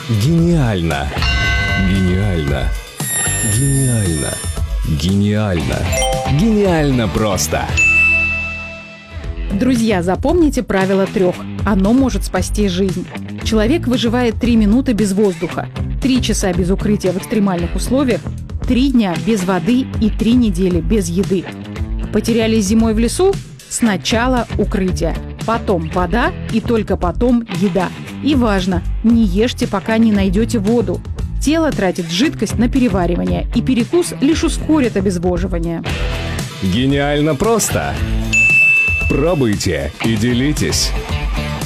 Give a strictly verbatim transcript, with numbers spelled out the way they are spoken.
Гениально! Гениально! Гениально! Гениально! Гениально просто! Друзья, запомните правило трех. Оно может спасти жизнь. Человек выживает три минуты без воздуха, три часа без укрытия в экстремальных условиях, три дня без воды и три недели без еды. Потерялись зимой в лесу? Сначала укрытие, потом вода и только потом еда. И важно, не ешьте, пока не найдете воду. Тело тратит жидкость на переваривание, и перекус лишь ускорит обезвоживание. Гениально просто! Пробуйте и делитесь!